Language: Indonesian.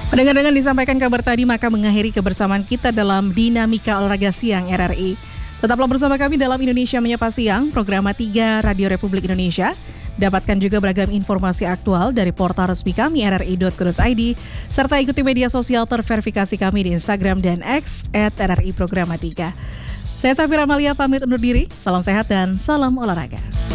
Mendengar dengan disampaikan kabar tadi, maka mengakhiri kebersamaan kita dalam Dinamika Olahraga Siang RRI. Tetaplah bersama kami dalam Indonesia Menyapa Siang, program 3 Radio Republik Indonesia. Dapatkan juga beragam informasi aktual dari portal resmi kami rri.co.id, serta ikuti media sosial terverifikasi kami di Instagram dan X @RRI Programa 3. Saya Safira Malia pamit undur diri, salam sehat dan salam olahraga.